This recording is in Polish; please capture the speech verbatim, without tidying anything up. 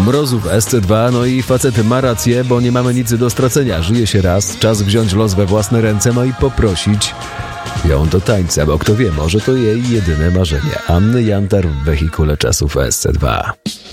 mrozów S C dwa, no i facet ma rację, bo nie mamy nic do stracenia. Żyje się raz, czas wziąć los we własne ręce, no i poprosić ją do tańca, bo kto wie, może to jej jedyne marzenie. Anny Jantar w wehikule czasów S C dwa.